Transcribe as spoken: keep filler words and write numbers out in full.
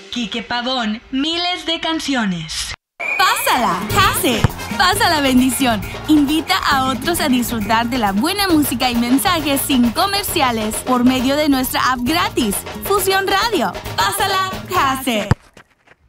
Quique Pavón, miles de canciones. Pásala, Case. Pasa la bendición. Invita a otros a disfrutar de la buena música y mensajes sin comerciales por medio de nuestra app gratis, Fusión Radio. Pásala, Case.